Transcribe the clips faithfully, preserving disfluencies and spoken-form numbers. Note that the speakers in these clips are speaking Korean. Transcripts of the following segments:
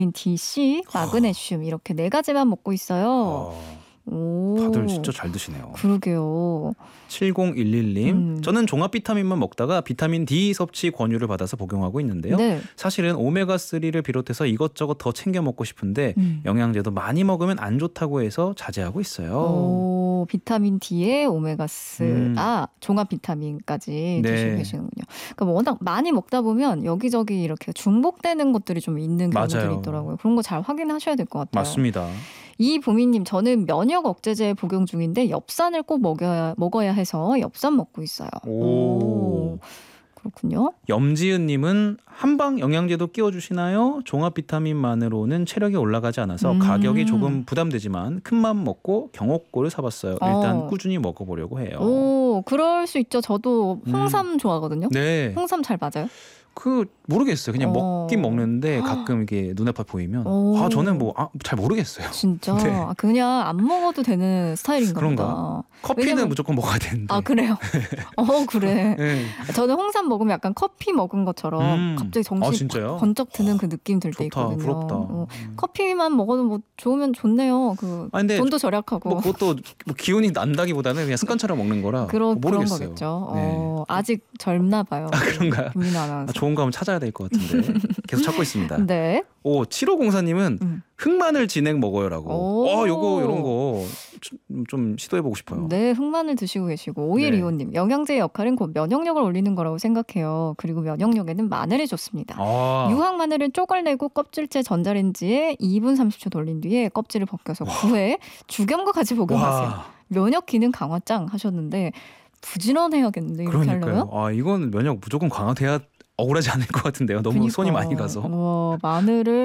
D, 마그네슘 이렇게 네 가지만 먹고 있어요. 아, 오, 다들 진짜 잘 드시네요. 그러게요. 칠공일일 님, 음. 저는 종합 비타민만 먹다가 비타민 D 섭취 권유를 받아서 복용하고 있는데요. 네. 사실은 오메가삼을 비롯해서 이것저것 더 챙겨 먹고 싶은데 음. 영양제도 많이 먹으면 안 좋다고 해서 자제하고 있어요. 오, 비타민 D에 오메가삼, 음. 아, 종합 비타민까지 네. 드시고 계시는군요. 그러니까 뭐 워낙 많이 먹다 보면 여기저기 이렇게 중복되는 것들이 좀 있는 경우들이 맞아요. 있더라고요. 그런 거 잘 확인하셔야 될 것 같아요. 맞습니다. 이보미님, 저는 면역 억제제 복용 중인데 엽산을 꼭 먹여야, 먹어야 해서 엽산 먹고 있어요. 오. 오, 그렇군요. 염지은님은 한방 영양제도 끼워주시나요? 종합 비타민만으로는 체력이 올라가지 않아서 음. 가격이 조금 부담되지만 큰맘 먹고 경옥고를 사봤어요. 일단 어. 꾸준히 먹어보려고 해요. 오, 그럴 수 있죠. 저도 홍삼 좋아하거든요. 네, 홍삼 잘 맞아요? 그 모르겠어요. 그냥 어. 먹긴 먹는데 가끔 이게 눈앞에 보이면 오. 아 저는 뭐 잘 모르겠어요. 진짜 네. 아, 그냥 안 먹어도 되는 스타일인가 그런가? 보다. 커피는 왜냐면- 무조건 먹어야 되는데. 아 그래요? 어 그래. 네. 저는 홍삼 먹으면 약간 커피 먹은 것처럼 음. 갑자기 아, 정신이 진짜요? 팍 번쩍 드는 그 느낌 들 때 좋다, 있거든요. 부럽다. 어, 음. 커피만 먹어도 뭐 좋으면 좋네요. 그 아, 근데 돈도 절약하고. 뭐 그것도 뭐 기운이 난다기보다는 그냥 습관처럼 먹는 거라 그런 그런 모르겠어요. 거겠죠. 네. 어, 아직 젊나 봐요. 아, 그런가요? 김민아 아, 아나운서. 좋은 거 한번 찾아야 될 것 같은데 계속 찾고 있습니다. 네. 오, 칠오공사님은 음. 흑마늘 진액 먹어요라고. 오. 어, 요거 이런 거 좀 시도해보고 싶어요. 네, 흑마늘 드시고 계시고 오일이오님, 영양제의 역할은 곧 면역력을 올리는 거라고 생각해요. 그리고 면역력에는 마늘이 좋습니다. 아, 유황 마늘은 쪼갈내고 껍질째 전자레인지에 이 분 삼십 초 돌린 뒤에 껍질을 벗겨서 구해 죽염과 같이 복용하세요. 와, 면역 기능 강화 짱 하셨는데 부지런해야겠는데 이렇게 그러니까요. 하려면? 아, 이건 면역 무조건 강화돼야 억울하지 않을 것 같은데요. 너무 그러니까. 손이 많이 가서. 와, 마늘을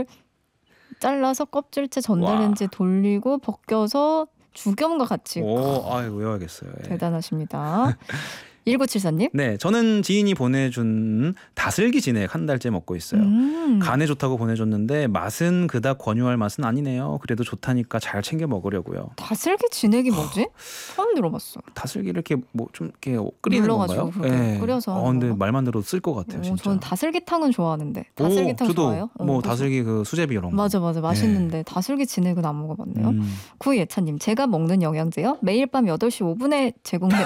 잘라서 껍질째 전자레인지에 돌리고 벗겨서 죽염과 같이. 오, 아, 외워야겠어요. 예. 대단하십니다. 일구칠사님. 네, 저는 지인이 보내준 다슬기 진액 한 달째 먹고 있어요. 음. 간에 좋다고 보내줬는데 맛은 그닥 권유할 맛은 아니네요. 그래도 좋다니까 잘 챙겨 먹으려고요. 다슬기 진액이 뭐지? 처음 들어봤어. 다슬기 이렇게 뭐 좀 이렇게 끓이는 눌러가지고 건가요? 그렇게 끓여서 어, 근데 하는 말만 들어도 쓸 것 같아요, 어, 진짜. 저는 다슬기탕은 좋아하는데. 다슬기탕 오, 저도 좋아해요? 어, 뭐 그래서- 다슬기 그 수제비 이런 거. 맞아 맞아 맛있는데 다슬기 진액은 안 먹어봤네요. 음. 구예찬님, 제가 먹는 영양제요? 매일 밤 여덟 시 오 분에 제공되는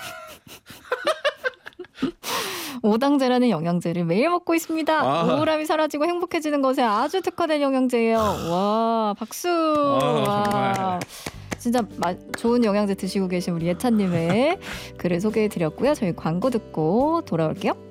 오당제라는 영양제를 매일 먹고 있습니다. 아. 우울함이 사라지고 행복해지는 것에 아주 특화된 영양제예요. 와, 박수. 아, 정말. 진짜 마, 좋은 영양제 드시고 계신 우리 예찬님의 글을 소개해드렸고요. 저희 광고 듣고 돌아올게요.